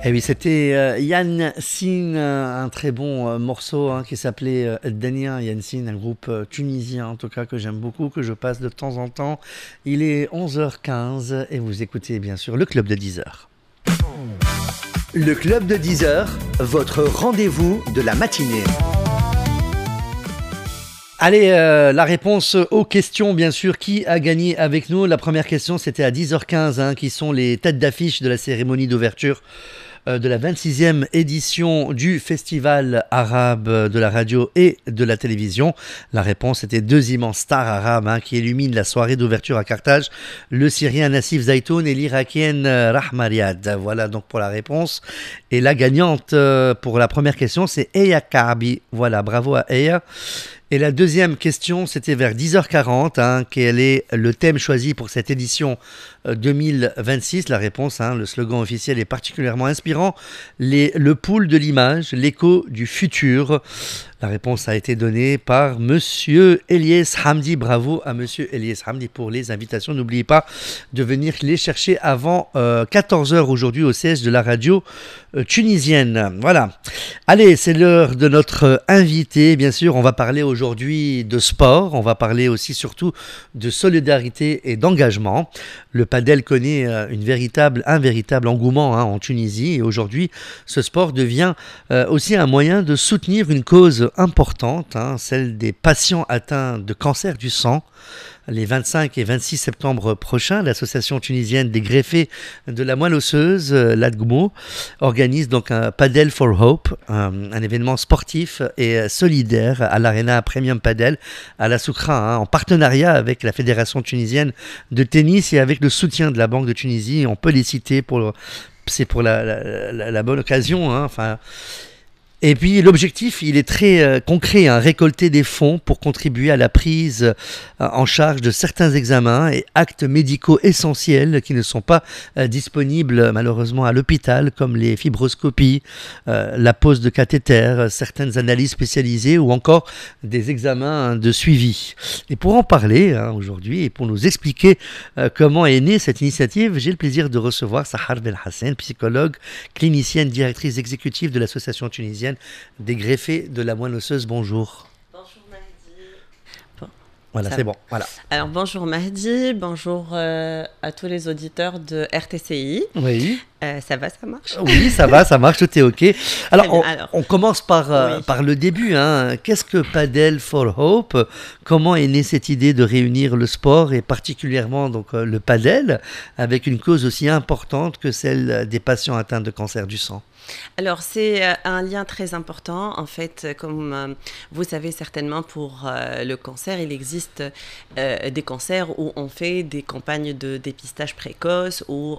Et oui, c'était Yann Sin, un très bon morceau qui s'appelait Dania. Yann Sin, un groupe tunisien en tout cas que j'aime beaucoup, que je passe de temps en temps. Il est 11h15 et vous écoutez bien sûr le Club de 10h. Le Club de 10h, votre rendez-vous de la matinée. Allez, la réponse aux questions, bien sûr. Qui a gagné avec nous? La première question, c'était à 10h15, qui sont les têtes d'affiche de la cérémonie d'ouverture de la 26e édition du Festival arabe de la radio et de la télévision. La réponse était deux immenses stars arabes qui illuminent la soirée d'ouverture à Carthage, le Syrien Nassif Zaitoun et l'Irakienne Rahma Riad. Voilà donc pour la réponse. Et la gagnante pour la première question, c'est Eya Kaabi. Voilà, bravo à Eya. Et la deuxième question, c'était vers 10h40, quel est le thème choisi pour cette édition 2026? La réponse, le slogan officiel est particulièrement inspirant, le pool de l'image, l'écho du futur. La réponse a été donnée par Monsieur Elias Hamdi. Bravo à Monsieur Elias Hamdi pour les invitations. N'oubliez pas de venir les chercher avant 14h aujourd'hui au siège de la radio tunisienne. Voilà. Allez, c'est l'heure de notre invité. Bien sûr, on va parler aujourd'hui de sport. On va parler aussi surtout de solidarité et d'engagement. Le padel connaît un véritable engouement en Tunisie. Et aujourd'hui, ce sport devient aussi un moyen de soutenir une cause importante, celle des patients atteints de cancer du sang. Les 25 et 26 septembre prochains, l'association tunisienne des greffés de la moelle osseuse, l'ADGMO, organise donc un Padel for Hope, un événement sportif et solidaire à l'Arena Premium Padel à la Soukra, en partenariat avec la Fédération tunisienne de tennis et avec le soutien de la Banque de Tunisie. On peut les citer c'est pour la bonne occasion, Et puis l'objectif, il est très concret, récolter des fonds pour contribuer à la prise en charge de certains examens et actes médicaux essentiels qui ne sont pas disponibles malheureusement à l'hôpital, comme les fibroscopies, la pose de cathéter, certaines analyses spécialisées ou encore des examens de suivi. Et pour en parler aujourd'hui et pour nous expliquer comment est née cette initiative, j'ai le plaisir de recevoir Sahar Belhassan, psychologue, clinicienne, directrice exécutive de l'association tunisienne des greffés de la moelle osseuse. Bonjour. Bonjour Mahdi. Voilà, c'est bon. Voilà. Alors bonjour Mahdi, bonjour à tous les auditeurs de RTCI. Oui. Ça va, ça marche? Oui, ça va, ça marche, tout est OK. Alors, on commence par le début. Qu'est-ce que Padel for Hope? Comment est née cette idée de réunir le sport et particulièrement donc, le padel avec une cause aussi importante que celle des patients atteints de cancer du sang? Alors, c'est un lien très important. En fait, comme vous savez certainement, pour le cancer, il existe des cancers où on fait des campagnes de dépistage précoce, où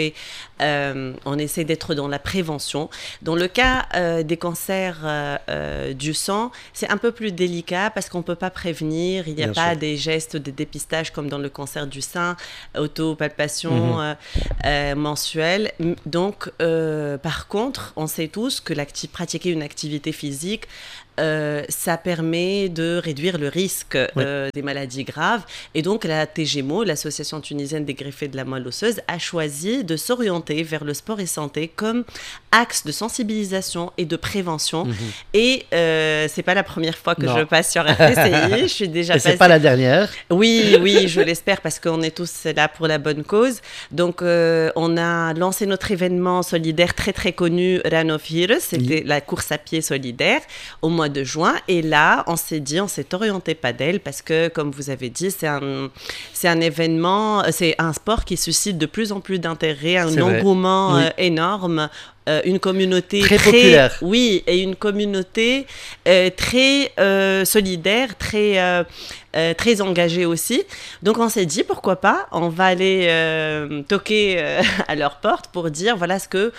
on essaie d'être dans la prévention. Dans le cas des cancers du sang, c'est un peu plus délicat parce qu'on ne peut pas prévenir. Il n'y a Bien pas sûr. Des gestes de dépistage comme dans le cancer du sein, autopalpation mensuelle. Donc, par contre, on sait tous que pratiquer une activité physique, ça permet de réduire le risque des maladies graves. Et donc, la TGMO, l'Association tunisienne des greffés de la moelle osseuse, a choisi de s'orienter vers le sport et santé comme axe de sensibilisation et de prévention. Et c'est pas la première fois que je passe sur RTCI. Je suis déjà passée. C'est pas la dernière. Oui, je l'espère parce qu'on est tous là pour la bonne cause. Donc, on a lancé notre événement solidaire très très connu, Run of Heroes. C'était la course à pied solidaire au mois de juin, et là on s'est orienté padel parce que, comme vous avez dit, c'est un événement, c'est un sport qui suscite de plus en plus d'intérêt, un engouement énorme, une communauté très populaire. Oui, et une communauté très solidaire, très engagée aussi. Donc on s'est dit, pourquoi pas, on va aller toquer à leur porte pour dire, voilà ce que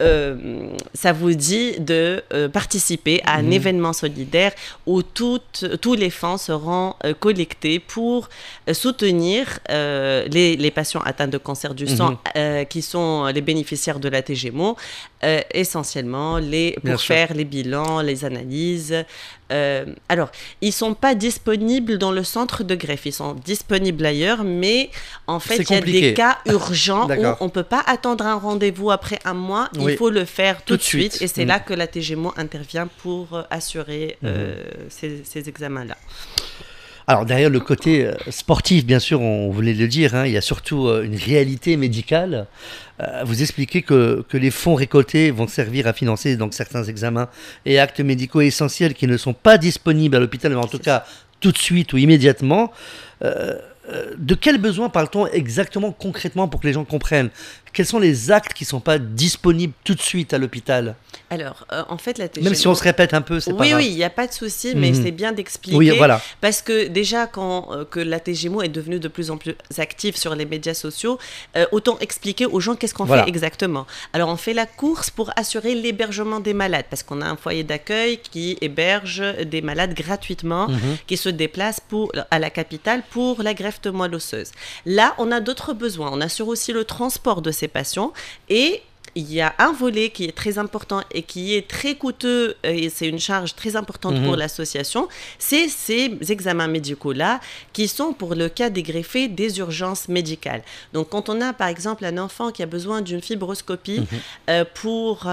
ça vous dit de participer à un événement solidaire où tous les fonds seront collectés pour soutenir les patients atteints de cancer du sang qui sont les bénéficiaires de la TGMO essentiellement Bien pour sûr. faire les bilans, les analyses. Alors, ils ne sont pas disponibles dans le centre de greffe, ils sont disponibles ailleurs, mais en fait, C'est il y a compliqué. des cas urgents où D'accord. on ne peut pas attendre un rendez-vous après un mois, Oui. il faut le faire tout de suite. suite, et c'est Mm. là que la TGMO intervient pour assurer ces examens-là. Alors derrière le côté sportif, bien sûr, on voulait le dire, hein, il y a surtout une réalité médicale. Vous expliquez que les fonds récoltés vont servir à financer donc certains examens et actes médicaux essentiels qui ne sont pas disponibles à l'hôpital, mais en tout cas tout de suite ou immédiatement. De quels besoins parle-t-on exactement, concrètement, pour que les gens comprennent? Quels sont les actes qui ne sont pas disponibles tout de suite à l'hôpital? Alors, en fait, la TGMO... Même si on se répète un peu, c'est pas Oui, grave. oui, il n'y a pas de souci, mais c'est bien d'expliquer. Oui, voilà. Parce que déjà, que la TGMO est devenue de plus en plus active sur les médias sociaux, autant expliquer aux gens qu'est-ce qu'on Voilà. fait exactement. Alors, on fait la course pour assurer l'hébergement des malades, parce qu'on a un foyer d'accueil qui héberge des malades gratuitement, qui se déplacent à la capitale pour la greffe de moelle osseuse. Là, on a d'autres besoins. On assure aussi le transport de ces patients et il y a un volet qui est très important et qui est très coûteux et c'est une charge très importante pour l'association, c'est ces examens médicaux-là qui sont pour le cas des greffés des urgences médicales. Donc quand on a par exemple un enfant qui a besoin d'une fibroscopie pour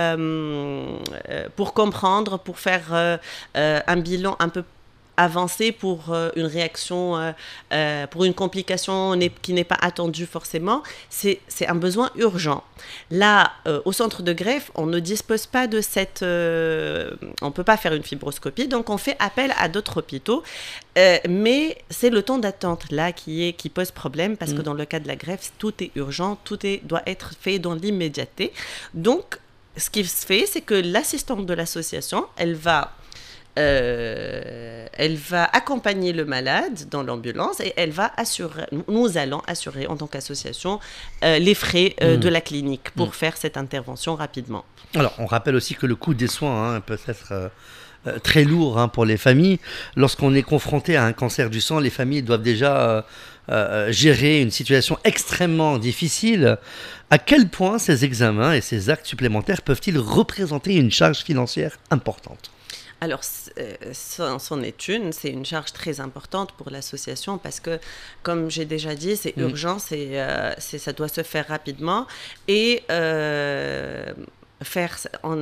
comprendre, pour faire un bilan un peu avancé pour une réaction, pour une complication qui n'est pas attendue forcément, c'est un besoin urgent. Là, au centre de greffe, on ne dispose pas de cette... on ne peut pas faire une fibroscopie, donc on fait appel à d'autres hôpitaux, mais c'est le temps d'attente là qui pose problème, parce que dans le cas de la greffe, tout est urgent, doit être fait dans l'immédiateté. Donc, ce qui se fait, c'est que l'assistante de l'association, elle va accompagner le malade dans l'ambulance et nous allons assurer en tant qu'association les frais de la clinique pour faire cette intervention rapidement. Alors, on rappelle aussi que le coût des soins peut être très lourd pour les familles. Lorsqu'on est confronté à un cancer du sang, les familles doivent déjà gérer une situation extrêmement difficile. À quel point ces examens et ces actes supplémentaires peuvent-ils représenter une charge financière importante ? Alors, c'en est c'est une charge très importante pour l'association parce que, comme j'ai déjà dit, c'est urgent, ça doit se faire rapidement et faire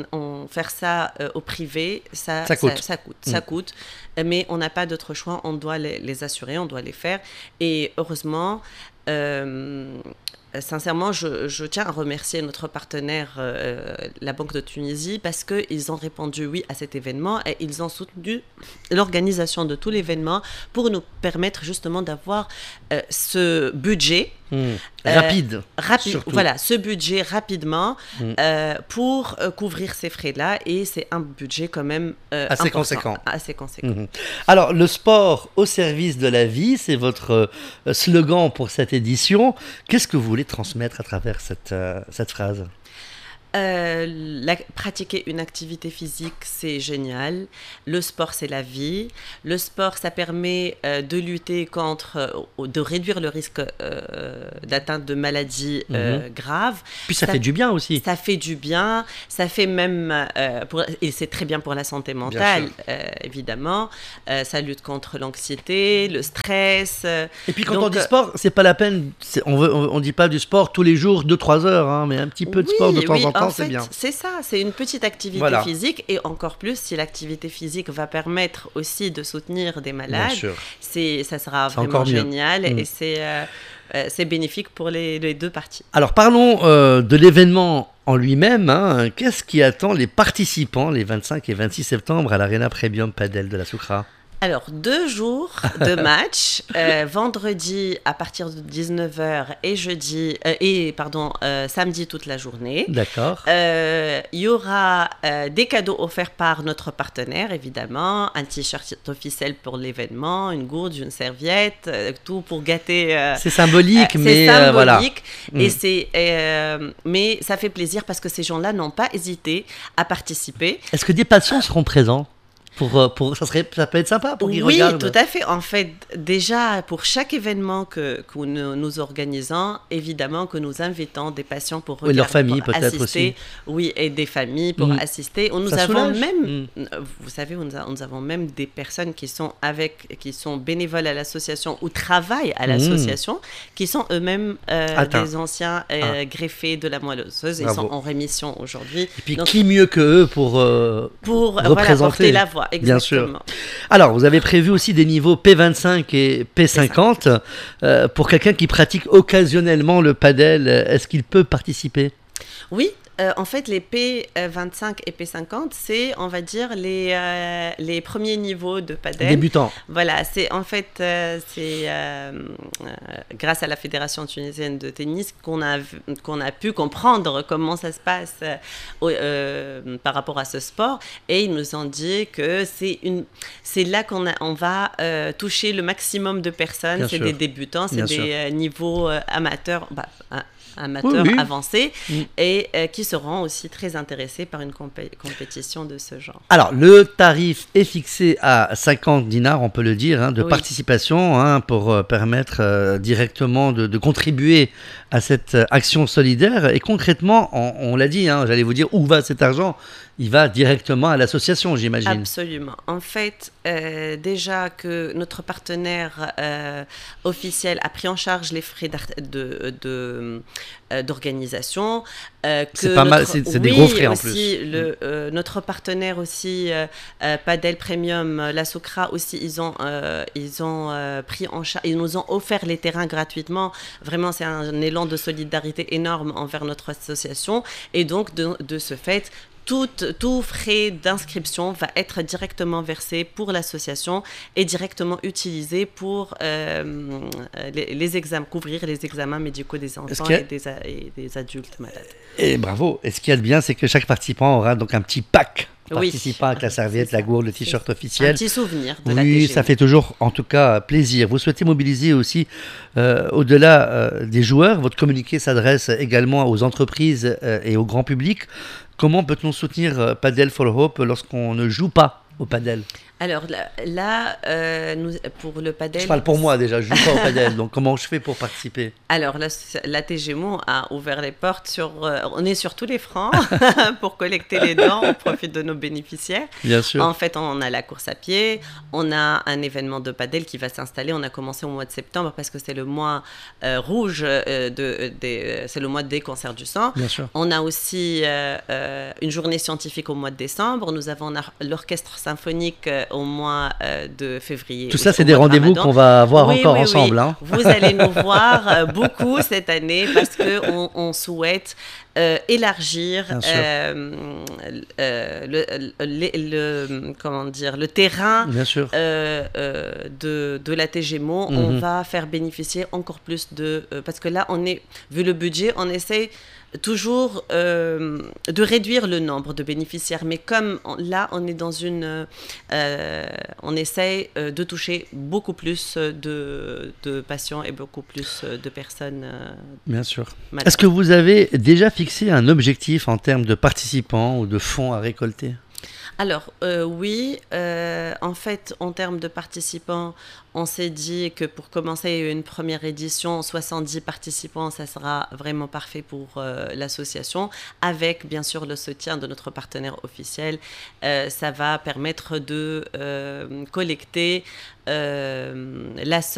ça au privé, ça coûte. Mais on n'a pas d'autre choix, on doit les assurer, on doit les faire. Et heureusement, sincèrement, je tiens à remercier notre partenaire, la Banque de Tunisie, parce qu'ils ont répondu oui à cet événement et ils ont soutenu l'organisation de tout l'événement pour nous permettre justement d'avoir ce budget rapide. Voilà, ce budget rapidement pour couvrir ces frais-là, et c'est un budget quand même assez conséquent. Alors, le sport au service de la vie, c'est votre slogan pour cette édition. Qu'est-ce que vous voulez transmettre à travers cette phrase ? Pratiquer une activité physique, c'est génial. Le sport, c'est la vie. Le sport, ça permet de lutter de réduire le risque d'atteinte de maladies graves. Puis ça fait du bien aussi. Ça fait du bien. Ça fait même... et c'est très bien pour la santé mentale, évidemment. Ça lutte contre l'anxiété, le stress. Et puis quand on dit sport, c'est pas la peine... On dit pas du sport tous les jours, 2-3 heures, mais un petit peu de sport de temps en temps. En fait, c'est ça, c'est une petite activité physique, et encore plus si l'activité physique va permettre aussi de soutenir des malades, ça sera vraiment génial et c'est bénéfique pour les deux parties. Alors parlons de l'événement en lui-même. Qu'est-ce qui attend les participants les 25 et 26 septembre à l'Arena Premium Padel de la Soukra ? Alors, 2 jours de match, vendredi à partir de 19h et samedi toute la journée. D'accord. Il y aura des cadeaux offerts par notre partenaire, évidemment, un t-shirt officiel pour l'événement, une gourde, une serviette, tout pour gâter. C'est symbolique, mais voilà. Et mais ça fait plaisir parce que ces gens-là n'ont pas hésité à participer. Est-ce que des patients seront présents ? Ça peut être sympa pour qu'ils Oui, regardent. tout à fait. En fait, déjà, pour chaque événement que nous organisons, évidemment que nous invitons des patients pour regarder, leur famille pour peut-être assister. aussi. Oui, et des familles pour assister. Nous Ça avons soulage. même, vous savez, nous avons même des personnes qui sont bénévoles à l'association ou travaillent à l'association, qui sont eux-mêmes des anciens greffés de la moelle osseuse. Ils sont en rémission aujourd'hui. Et puis, donc, qui mieux que eux pour représenter porter la voix, exactement. Bien sûr. Alors, vous avez prévu aussi des niveaux P25 et P50. Pour quelqu'un qui pratique occasionnellement le padel, est-ce qu'il peut participer ? Oui. En fait, les P25 et P50, c'est, on va dire, les premiers niveaux de padel. Débutants. Voilà, c'est en fait, grâce à la Fédération tunisienne de tennis qu'on a pu comprendre comment ça se passe par rapport à ce sport. Et ils nous ont dit que c'est là qu'on va toucher le maximum de personnes. Bien c'est sûr. des débutants, c'est Bien des niveaux amateurs. Oui. Avancés et qui seront aussi très intéressés par une compétition de ce genre. Alors, le tarif est fixé à 50 dinars, on peut le dire, de participation pour permettre directement de contribuer à cette action solidaire. Et concrètement, on l'a dit, j'allais vous dire où va cet argent. Il va directement à l'association, j'imagine. Absolument. En fait, déjà que notre partenaire officiel a pris en charge les frais d'organisation. C'est pas mal, c'est des gros frais aussi, en plus. Notre partenaire aussi, Padel Premium, la Socra aussi, ils ont pris en charge, ils nous ont offert les terrains gratuitement. Vraiment, c'est un élan de solidarité énorme envers notre association. Et donc, de ce fait, tout frais d'inscription va être directement versé pour l'association et directement utilisé pour les examens, couvrir les examens médicaux des enfants et des adultes malades. Et bravo. Et ce qu'il y a de bien, c'est que chaque participant aura donc un petit pack participant avec la serviette, la gourde, le t-shirt officiel. Un petit souvenir de la Oui, TGM. ça fait toujours, en tout cas, plaisir. Vous souhaitez mobiliser aussi, au-delà des joueurs, votre communiqué s'adresse également aux entreprises et au grand public. Comment peut-on soutenir Padel for Hope lorsqu'on ne joue pas au padel ? Alors là, nous, pour le padel... Je parle pour moi déjà, je joue pas au padel, donc comment je fais pour participer ? Alors la TGMO a ouvert les portes on est sur tous les fronts pour collecter les dons au profit de nos bénéficiaires. Bien sûr. En fait, on a la course à pied, on a un événement de padel qui va s'installer. On a commencé au mois de septembre parce que c'est le mois rouge, c'est le mois des cancers du sang. Bien sûr. On a aussi une journée scientifique au mois de décembre. Nous avons l'orchestre symphonique au mois de février. Tout ça, c'est des rendez-vous qu'on va avoir encore ensemble. Oui. Vous allez nous voir beaucoup cette année parce qu'on souhaite élargir le terrain de la TGMO. On va faire bénéficier encore plus parce que là, vu le budget, on essaie toujours de réduire le nombre de bénéficiaires, mais comme là on est on essaye de toucher beaucoup plus de patients et beaucoup plus de personnes. Bien sûr. Malades. Est-ce que vous avez déjà fixé un objectif en termes de participants ou de fonds à récolter ? Alors, oui, en fait, en termes de participants, on s'est dit que pour commencer une première édition, 70 participants, ça sera vraiment parfait pour l'association, avec bien sûr le soutien de notre partenaire officiel. Ça va permettre de collecter la somme